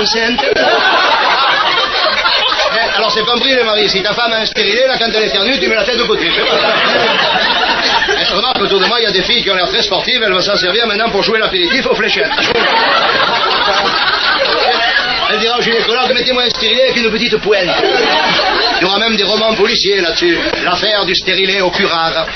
enceinte. Alors c'est compris les maris, si ta femme a un stérilet, là quand elle éternue, tu mets la tête de côté. Remarque autour de moi, il y a des filles qui ont l'air très sportives, elles vont s'en servir maintenant pour jouer l'apéritif aux fléchettes. Elle dira au gynécologue, mettez-moi un stérilet avec une petite pointe. Il y aura même des romans policiers là-dessus. L'affaire du stérilet au curare.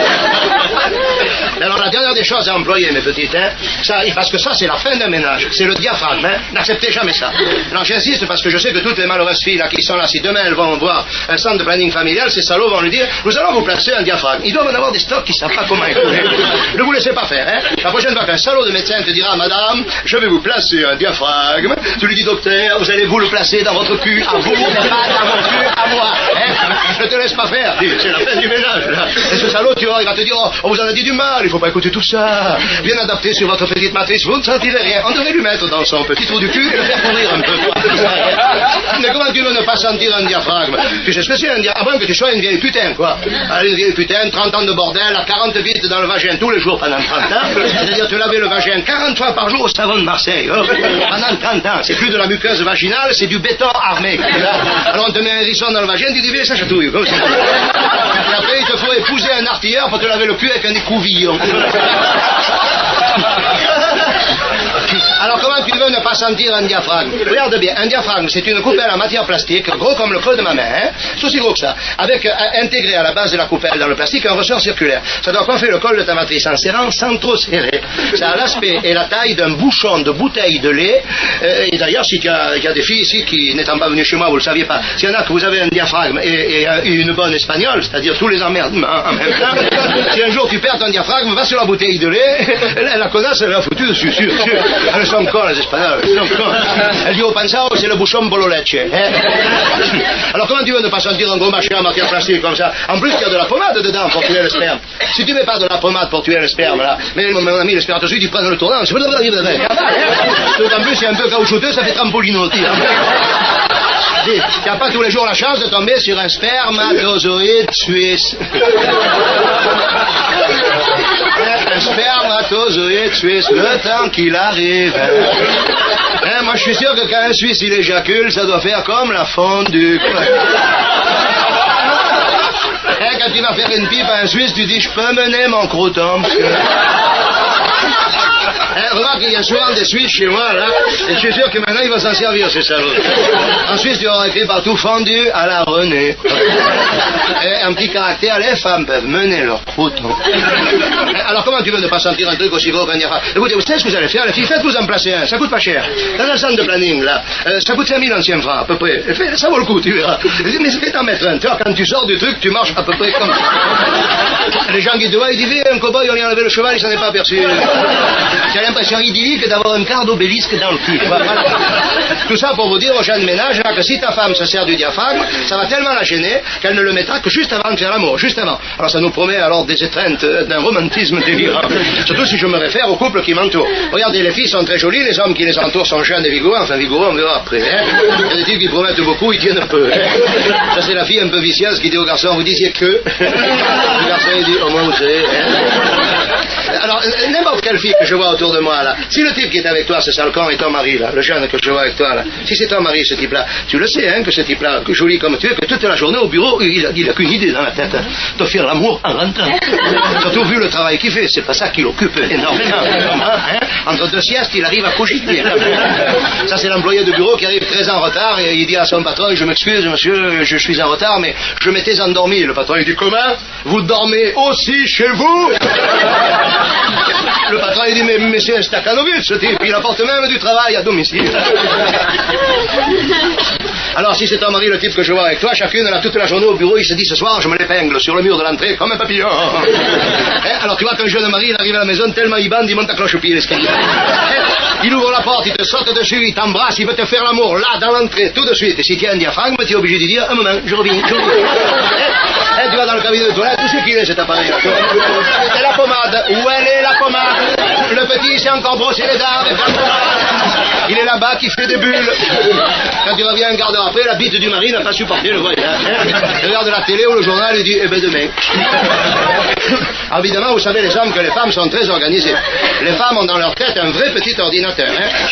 Alors la dernière des choses à employer, mes petites, parce que ça c'est la fin d'un ménage, c'est le diaphragme, n'acceptez jamais ça. Alors j'insiste parce que je sais que toutes les malheureuses filles là qui sont là, si demain elles vont voir un centre de planning familial, ces salauds vont lui dire, nous allons vous placer un diaphragme. Ils doivent en avoir des stocks qui ne savent pas comment écouler. Ne vous laissez pas faire, La prochaine fois qu'un salaud de médecin te dira, madame, je vais vous placer un diaphragme, tu lui dis, docteur, vous allez vous le placer dans votre cul, à vous, pas dans mon cul, à moi, Ne te laisse pas faire, c'est la fin du ménage, là. Et ce salaud, tu vois, il va te dire, oh, on vous en a dit du mal, il faut pas écouter tout ça. Bien adapté sur votre petite matrice, vous ne sentirez rien. On devrait lui mettre dans son petit trou du cul et le faire courir un peu. Mais comment tu veux ne pas sentir un diaphragme? Tu sais ce que c'est un diaphragme? À moins que tu sois une vieille putain, quoi. Une vieille putain, 30 ans de bordel, à 40 vitres dans le vagin tous les jours pendant 30 ans. C'est-à-dire te laver le vagin 40 fois par jour au savon de Marseille. Pendant 30 ans. C'est plus de la muqueuse vaginale, c'est du béton armé. Alors on te met un hérisson dans le vagin, tu dis, viens, ça chatouille. Et après, il te faut épouser un artilleur pour te laver le cul avec un écouvillon. Alors comment tu veux ne pas sentir un diaphragme? Regarde bien, un diaphragme c'est une coupelle en matière plastique, gros comme le creux de ma main, c'est aussi gros que ça, avec intégré à la base de la coupelle dans le plastique un ressort circulaire. Ça doit coiffer le col de ta matrice en serrant sans trop serrer. Ça a l'aspect et la taille d'un bouchon de bouteille de lait. Et d'ailleurs, il y a des filles ici qui, n'étant pas venues chez moi, vous le saviez pas, s'il y en a que vous avez un diaphragme et une bonne espagnole, c'est-à-dire tous les emmerdements en même temps, si un jour tu perds ton diaphragme, va sur la bouteille de lait, la connasse elle l'a foutu dessus, sûr. Elles sont cons, les Espagnols, elles sont cons. Elle dit au pensao, c'est le bouchon bololeche. Alors comment tu veux ne pas sentir un gros machin en matière plastique comme ça? En plus, il y a de la pommade dedans pour tuer le sperme. Si tu mets pas de la pommade pour tuer le sperme, là, mais mon ami, le spermatozoïde, il prend le tournant, c'est pas de la vie de la. En plus, c'est un peu caoutchouteux, ça fait trampolino. Il n'y a pas tous les jours la chance de tomber sur un spermatozoïde suisse. Un spermatozoïde suisse, le temps qu'il arrive. Moi, je suis sûr que quand un Suisse il éjacule, ça doit faire comme la fondue. Quand tu vas faire une pipe à un Suisse, tu dis, je peux mener mon crouton, parce que... remarque qu'il y a souvent des Suisses chez moi, là, et je suis sûr que maintenant, il va s'en servir, ces salauds. En Suisse, tu auras écrit partout fondu à la Renée. Et un petit caractère, les femmes peuvent mener leur crouton. Alors, comment tu veux ne pas sentir un truc aussi gros qu'un diaphragme? Écoutez, vous savez ce que vous allez faire, les filles? Faites-vous en placer un, ça coûte pas cher. Dans un centre de planning, là, ça coûte 5000 anciens francs, à peu près. Ça vaut le coup, tu verras. Mais c'est t'en mettre un, tu vois, quand tu sors du truc, tu marches à peu près comme ça. Les gens qui te voient, ils disent, un cow-boy, on lui a enlevé le cheval, il s'en est pas aperçu. J'ai l'impression idyllique d'avoir un quart d'obélisque dans le cul. Voilà. Tout ça pour vous dire aux gens de ménage là, que si ta femme se sert du diaphragme, ça va tellement la gêner qu'elle ne le mettra que juste avant de faire l'amour, juste avant. Alors ça nous promet alors des étreintes d'un romantisme délirant. Surtout si je me réfère aux couples qui m'entourent. Regardez, les filles sont très jolies, les hommes qui les entourent sont jeunes et vigoureux, enfin vigoureux on verra après. Il y a des types qui promettent beaucoup, ils tiennent peu. Ça c'est la fille un peu vicieuse qui dit au garçon, vous disiez que. Le garçon il dit, au moins vous savez. Alors, n'importe quelle fille que je vois autour de moi, là, si le type qui est avec toi, ce sale con, est ton mari, là, le jeune que je vois avec toi, là, si c'est ton mari, ce type-là, tu le sais, hein, que ce type-là, joli comme tu es, que toute la journée au bureau, il a qu'une idée dans la tête, hein, de faire l'amour en rentrant. Surtout vu le travail qu'il fait, c'est pas ça qui l'occupe énormément. Hein. Entre deux siestes, il arrive à cogiter. Ça, c'est l'employé de bureau qui arrive très en retard et il dit à son patron, je m'excuse, monsieur, je suis en retard, mais je m'étais endormi. Le patron, il dit, comment? Vous dormez aussi chez vous? Le patron il dit mais c'est un Stakhanovitch ce type, il apporte même du travail à domicile. Alors si c'est ton mari le type que je vois avec toi, chacune là toute la journée au bureau il se dit ce soir je me l'épingle sur le mur de l'entrée comme un papillon. Alors tu vois ton jeune mari il arrive à la maison tellement il bande il monte à cloche-pied l'escalier. Il ouvre la porte, il te saute dessus, il t'embrasse, il veut te faire l'amour là dans l'entrée tout de suite. Et si tu as un diaphragme tu es obligé de dire un moment je reviens. Tu vas dans le cabinet de toilette, où c'est qu'il est cet appareil là? C'est la pommade, où elle est la pommade? Le petit s'est encore brossé les dents. Il est là-bas qui fait des bulles. Quand tu reviens un quart d'heure après, la bite du mari n'a pas supporté le voyage. Il regarde la télé ou le journal et dit, eh ben demain. Évidemment, vous savez, les hommes, que les femmes sont très organisées. Les femmes ont dans leur tête un vrai petit ordinateur.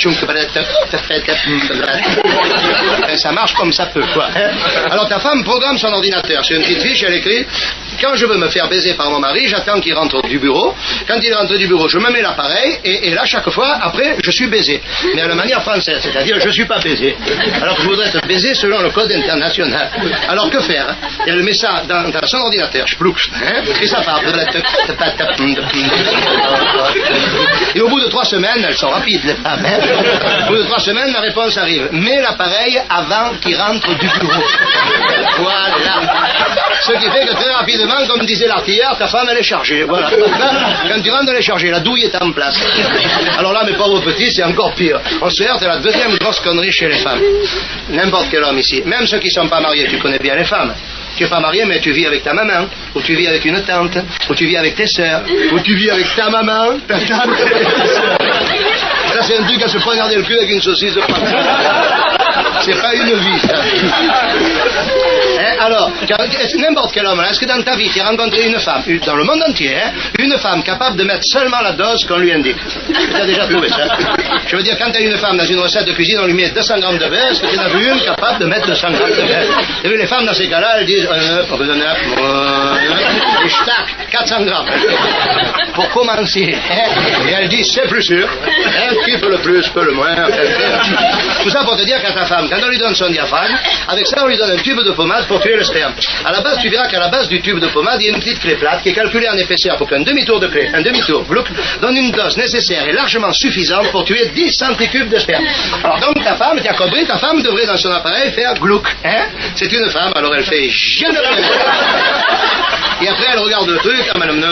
Et ça marche comme ça peut, quoi. Alors ta femme programme son ordinateur. C'est une petite fiche, elle écrit: quand je veux me faire baiser par mon mari, j'attends qu'il rentre du bureau. Quand il rentre du bureau, je me mets l'appareil, et là, chaque fois, après, je suis baisé. Mais à la manière française, c'est-à-dire, je suis pas baisé. Alors que je voudrais être baisé selon le code international. Alors que faire? Et elle met ça dans son ordinateur, et ça part. Et au bout de 3 semaines, elles sont rapides, les femmes. Au bout de 3 semaines, la réponse arrive: mets l'appareil avant qu'il rentre du bureau. Voilà. Ce qui fait que très rapidement, comme disait l'artilleur, ta femme, elle est chargée. Voilà. Quand tu rentres, elle est chargée. La douille est en place. Alors là, mes pauvres petits, c'est encore pire. On se heurte à la deuxième grosse connerie chez les femmes. N'importe quel homme ici, même ceux qui ne sont pas mariés, tu connais bien les femmes. Tu n'es pas marié, mais tu vis avec ta maman, ou tu vis avec une tante, ou tu vis avec tes sœurs, ou tu vis avec ta maman, ta tante et tes sœurs. Ça, c'est un truc à se poignarder le cul avec une saucisse de pain. C'est pas une vie, ça. Alors, n'importe quel homme, est-ce que dans ta vie, tu as rencontré une femme, dans le monde entier, une femme capable de mettre seulement la dose qu'on lui indique? Tu as déjà trouvé ça? Je veux dire, quand tu as une femme dans une recette de cuisine, on lui met 200 grammes de beurre, est-ce que tu en as vu une capable de mettre 200 grammes de beurre? Tu as vu, les femmes, dans ces cas-là, elles disent, et tac, 400 grammes. Pour commencer. Et elles disent, c'est plus sûr. Qui peut le plus, peut le moins. Tout ça pour te dire qu'à ta femme, quand on lui donne son diaphragme, avec ça, on lui donne un tube de pommade pour tuer le sperme. À la base, tu verras qu'à la base du tube de pommade, il y a une petite clé plate qui est calculée en épaisseur pour qu'un demi-tour de clé, un demi-tour, blouc, donne une dose nécessaire et largement suffisante pour tuer 10 centicubes de sperme. Alors donc, ta femme, tu as compris, ta femme devrait dans son appareil faire glouc. C'est une femme, alors elle fait et après, elle regarde le truc, et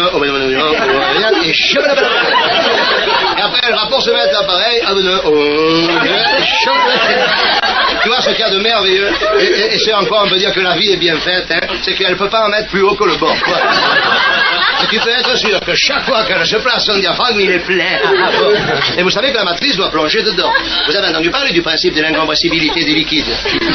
après, elle va pour se mettre l'appareil, tu vois ce qu'il y a de merveilleux, et c'est encore, on peut dire que la vie est bien faite, c'est qu'elle ne peut pas en mettre plus haut que le bord, quoi. Et tu peux être sûr que chaque fois qu'elle se place son diaphragme, il est plein. Et vous savez que la matrice doit plonger dedans. Vous avez entendu parler du principe de l'incompressibilité des liquides.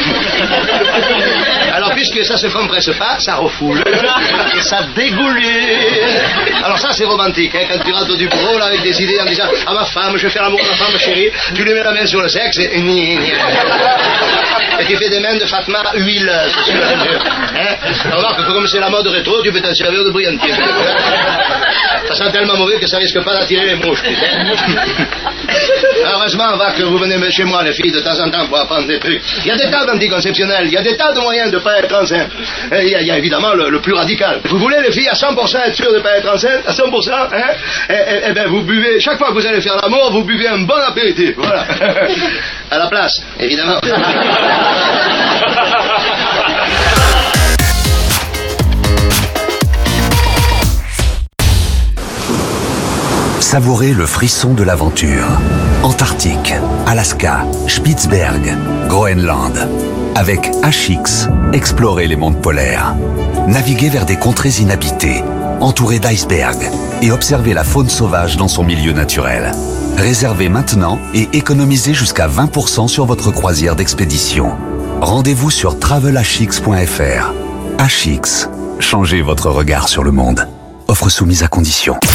Alors, puisque ça se compresse pas, ça refoule. Et ça dégoule. Alors ça, c'est romantique, quand tu rentres du bureau, là, avec des idées en disant: ah, ma femme, je vais faire l'amour à ma femme, chérie. Tu lui mets la main sur le sexe et... Et tu fais des mains de Fatma huileuses. Remarque que comme c'est la mode rétro, tu peux t'en servir de brillantier. Ça sent tellement mauvais que ça risque pas d'attirer les mouches. Heureusement, va que vous venez chez moi, les filles, de temps en temps pour apprendre des trucs. Il y a des tas d'anticonceptionnels, il y a des tas de moyens de ne pas être enceinte. Il y a évidemment le plus radical. Vous voulez, les filles, à 100% être sûres de ne pas être enceinte, à 100%, eh bien, vous buvez, chaque fois que vous allez faire l'amour, vous buvez un bon apéritif. Voilà. À la place, évidemment. Savourez le frisson de l'aventure. Antarctique, Alaska, Spitzberg, Groenland. Avec HX, explorez les mondes polaires. Naviguez vers des contrées inhabitées, entourées d'icebergs, et observez la faune sauvage dans son milieu naturel. Réservez maintenant et économisez jusqu'à 20% sur votre croisière d'expédition. Rendez-vous sur travelhx.fr. HX, changez votre regard sur le monde. Offre soumise à condition.